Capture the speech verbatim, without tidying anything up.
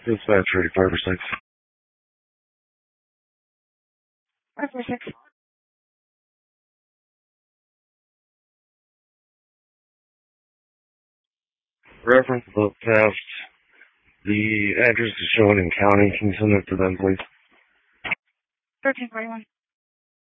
Dispatch ready, five or six. five or six. Reference book theft. The address is shown in county. Can you send it to them, please? thirteen forty-one.